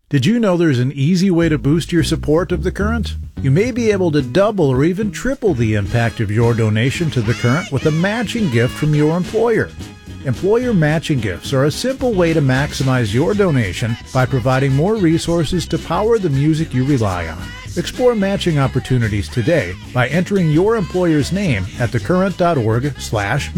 Did you know there's an easy way to boost your support of The Current? You may be able to double or even triple the impact of your donation to The Current with a matching gift from your employer. Employer matching gifts are a simple way to maximize your donation by providing more resources to power the music you rely on. Explore matching opportunities today by entering your employer's name at thecurrent.org/match.